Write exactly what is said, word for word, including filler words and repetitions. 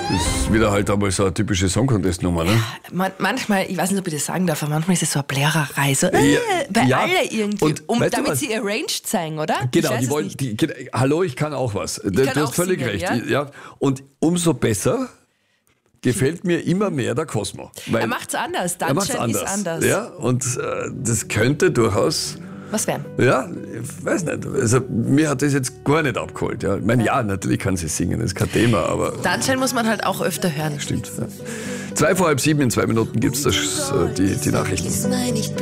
ist wieder halt einmal so eine typische Song-Contest-Nummer, ne? Man, manchmal, ich weiß nicht, ob ich das sagen darf, aber manchmal ist es so eine Blärerei. So, äh, Ja, bei ja. alle irgendwie. Und um, weißt du damit was? sie arranged zeigen, oder? Ich Genau, weiß die es wollen, nicht. die, genau, hallo, ich kann auch was. Du, kann du auch hast völlig singen, recht. ja? Ja? Und umso besser gefällt mir immer mehr der Cosmo. Weil Er macht's anders. er macht's Dungeon ist anders. Ja, und äh, das könnte durchaus, Was wären? ja, ich weiß nicht, also mir hat das jetzt gar nicht abgeholt. Ja. Ich meine, ja, natürlich kann sie singen, das ist kein Thema, aber Dungeon muss man halt auch öfter hören. stimmt. Ja. Zwei vor halb sieben, in zwei Minuten gibt es die, die Nachrichten.